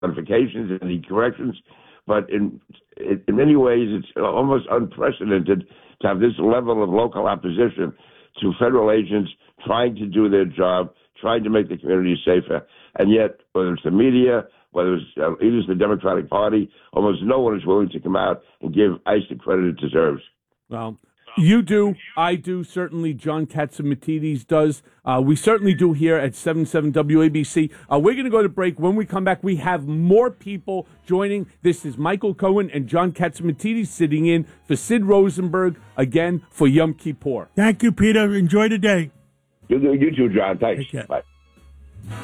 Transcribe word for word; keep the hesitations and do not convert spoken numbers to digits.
modifications, any corrections. But in in many ways, it's almost unprecedented to have this level of local opposition to federal agents trying to do their job, trying to make the community safer. And yet, whether it's the media, whether it's uh, leaders of the Democratic Party, almost no one is willing to come out and give ICE the credit it deserves. Well, you do. I do. Certainly, John Catsimatidis does. Uh, we certainly do here at seven seven W A B C. Uh, we're going to go to break. When we come back, we have more people joining. This is Michael Cohen and John Catsimatidis sitting in for Sid Rosenberg, again, for Yom Kippur. Thank you, Peter. Enjoy the day. You, you too, John. Thanks. Bye.